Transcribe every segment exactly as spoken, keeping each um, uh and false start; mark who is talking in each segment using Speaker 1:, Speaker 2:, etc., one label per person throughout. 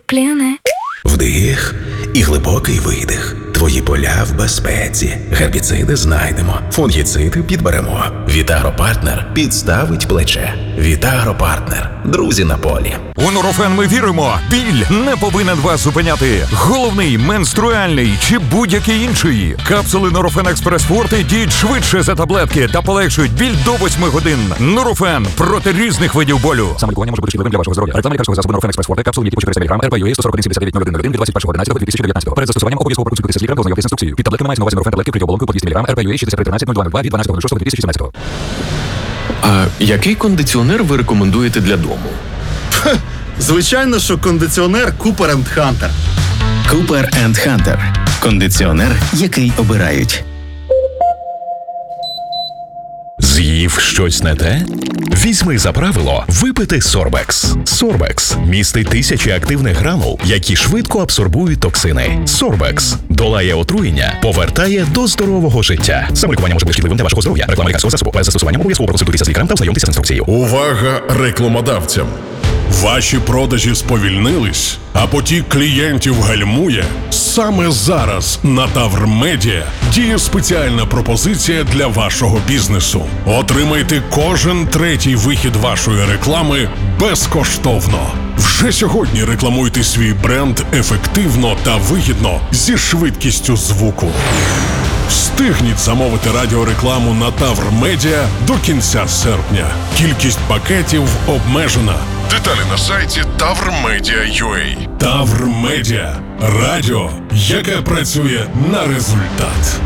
Speaker 1: кляне.
Speaker 2: Вдих і глибокий видих. Твої поля в безпеці. Гербіциди знайдемо, фунгіциди підберемо. Вітагропартнер підставить плече. Вітагропартнер. Друзі на полі.
Speaker 3: У Нурофен ми віримо. Біль не повинен вас зупиняти. Головний, менструальний чи будь-який інший. Капсули Нурофен Експрес Форте діють швидше за таблетки та полегшують біль до восьми годин. Нурофен проти різних видів болю. Саме лікування може бути шкідливим для вашого здоров'я. Реклама лікарського засобу Нурофен Експрес Форте. Капсули, які по чотириста міліграм, ар пе ю ей сто сорок один сімдесят дев'ять нуль один нуль один від двадцять першого одинадцятого дві тисячі дев'ятнадцятого. Перед застосуванням обов'язково проконсультуйтеся з лікарем та ознайомтесь з інструкцією. Під таблетками мається на увазі Нурофен таблетки вкриті оболонкою по двісті міліграм, ар пе ю ей шістдесят три тринадцять нуль два нуль два від дванадцятого шостого дві тисячі сімнадцятого.
Speaker 4: А який кондиціонер ви рекомендуєте для дому?
Speaker 5: Звичайно, що кондиціонер Cooper енд Hunter.
Speaker 6: Cooper енд Hunter. Кондиціонер, який обирають.
Speaker 7: З'їв щось не те? Візьми за правило випити Сорбекс. Сорбекс містить тисячі активних гранул, які швидко абсорбують токсини. Сорбекс долає отруєння, повертає до здорового життя. Самолікування може бути шкідливим для вашого здоров'я. Реклама лікарського засобу. Перед застосуванням обов'язково проконсультуйтеся з лікарем та ознайомтеся з інструкцією.
Speaker 8: Увага рекламодавцям! Ваші продажі сповільнились, а потік клієнтів гальмує? Саме зараз на Тавр Медіа діє спеціальна пропозиція для вашого бізнесу. Отримайте кожен третій вихід вашої реклами безкоштовно. Вже сьогодні рекламуйте свій бренд ефективно та вигідно зі швидкістю звуку. Встигніть замовити радіорекламу на Тавр Медіа до кінця серпня. Кількість пакетів обмежена. Деталі на сайті тавр медіа крапка ю а. Тавр Медіа. Радіо, яке працює на результат.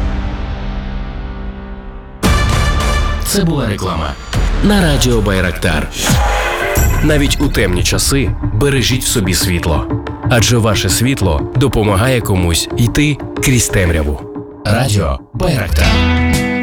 Speaker 9: Це була реклама на радіо Байрактар. Навіть у темні часи бережіть в собі світло. Адже ваше світло допомагає комусь йти крізь темряву. Радіо Байрактар.